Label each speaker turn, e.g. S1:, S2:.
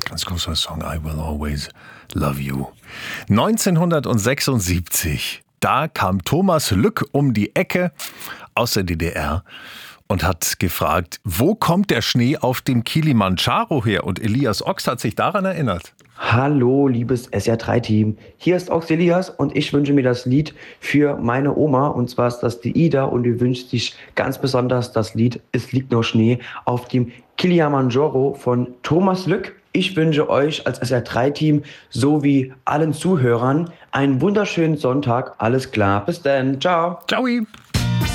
S1: Ganz großer Song, I Will Always Love You. 1976, da kam Thomas Lück um die Ecke aus der DDR und hat gefragt, wo kommt der Schnee auf dem Kilimandscharo her? Und Elias Ochs hat sich daran erinnert.
S2: Hallo, liebes SR3-Team. Hier ist Ox Elias und ich wünsche mir das Lied für meine Oma. Und zwar ist das die Ida und die wünscht sich ganz besonders das Lied Es liegt noch Schnee auf dem Kilimanjaro von Thomas Lück. Ich wünsche euch als SR3-Team sowie allen Zuhörern einen wunderschönen Sonntag. Alles klar, bis dann. Ciao.
S1: Ciao.